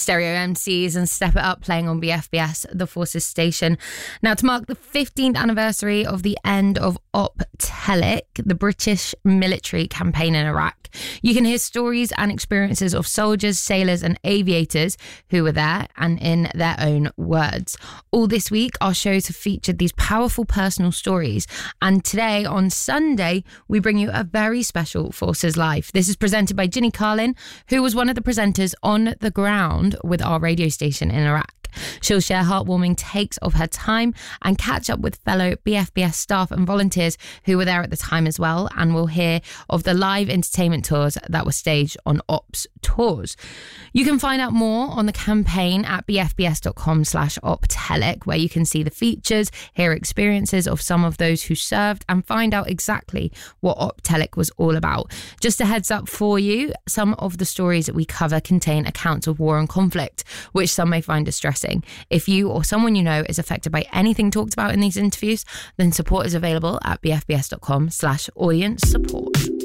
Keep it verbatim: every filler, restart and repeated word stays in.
Stereo M Cs and Step It Up playing on B F B S, the Forces station. Now, to mark the fifteenth anniversary of the end of Op Telic, the British military campaign in Iraq, you can hear stories and experiences of soldiers, sailors and aviators who were there and in their own words. All this week, our shows have featured these powerful personal stories. And today, on Sunday, we bring you a very special Forces Live. This is presented by Ginny Carlin, who was one of the presenters on the ground with our radio station in Iraq. She'll share heartwarming takes of her time and catch up with fellow B F B S staff and volunteers who were there at the time as well. And we'll hear of the live entertainment tours that were staged on Ops Tours. You can find out more on the campaign at bfbs.com slash optelic, where you can see the features, hear experiences of some of those who served, and find out exactly what Optelic was all about. Just a heads up for you, some of the stories that we cover contain accounts of war and conflict, which some may find distressing. If you or someone you know is affected by anything talked about in these interviews, then support is available at bfbs.com slash audience support.